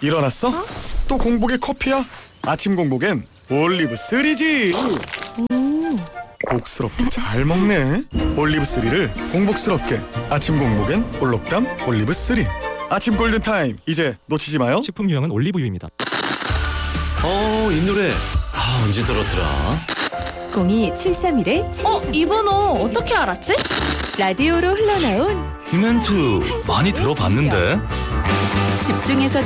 일어났어? 또 공복에 커피야? 아침 공복엔 올리브3지. 복스럽게 잘 먹네. 올리브3를 공복스럽게. 아침 공복엔 올록담 올리브3. 아침 골든타임, 이제 놓치지 마요. 식품 유형은 올리브유입니다. 이 노래 언제 들었더라? 02-731-7233. 이 번호 어떻게 알았지? 라디오로 흘러나온 이 멘트 많이 들어봤는데. 집중해서